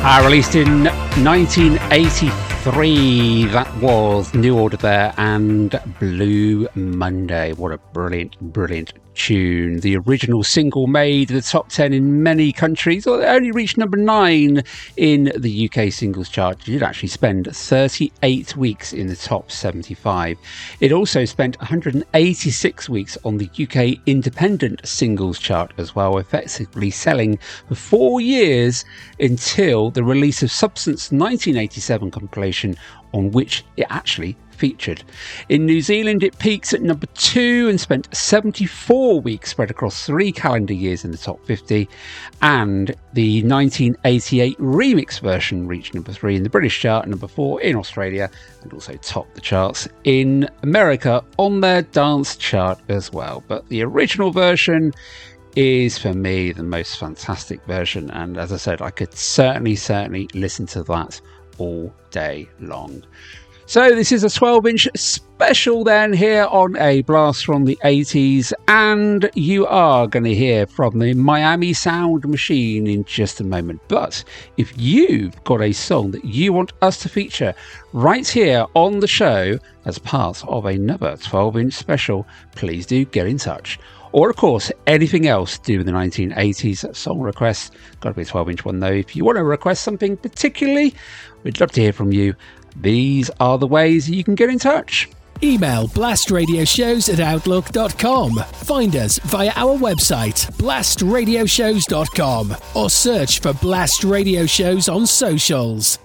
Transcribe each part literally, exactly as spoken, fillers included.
Uh, released in nineteen eighty-three, that was New Order there, and Blue Monday. What a brilliant, brilliant tune. The original single made the top ten in many countries, or it only reached number nine in the U K singles chart. It did actually spend thirty-eight weeks in the top seventy-five. It also spent one hundred eighty-six weeks on the U K independent singles chart as well, effectively selling for four years until the release of Substance nineteen eighty-seven compilation, on which it actually featured. In New Zealand, it peaks at number two and spent seventy-four weeks spread across three calendar years in the top fifty. And the nineteen eighty-eight remix version reached number three in the British chart, number four in Australia, and also topped the charts in America on their dance chart as well. But the original version is, for me, the most fantastic version. And as I said, I could certainly, certainly listen to that all day long. So this is a twelve inch special then here on A Blast from the eighties, and you are going to hear from the Miami Sound Machine in just a moment. But if you've got a song that you want us to feature right here on the show as part of another twelve inch special, please do get in touch. Or, of course, anything else to do with the nineteen eighties song requests. Got to be a twelve inch one, though. If you want to request something particularly, we'd love to hear from you. These are the ways you can get in touch. Email blastradioshows at outlook dot com. Find us via our website, blast radio shows dot com, or search for Blast Radio Shows on socials.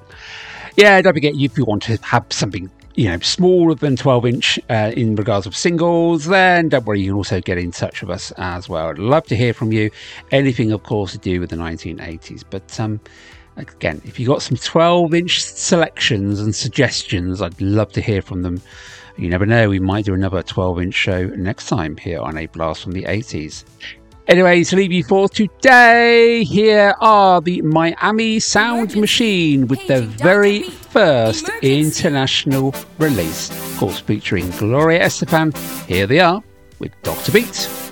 Yeah, don't forget, if you want to have something, you know, smaller than twelve inch uh, in regards of singles, then don't worry, you can also get in touch with us as well. I'd love to hear from you. Anything, of course, to do with the nineteen eighties. But um, again, if you've got some twelve inch selections and suggestions, I'd love to hear from them. You never know, we might do another twelve inch show next time here on A Blast from the eighties. Anyway, to leave you for today, here are the Miami Sound Machine with their very first international release, of course featuring Gloria Estefan. Here they are with Doctor Beat.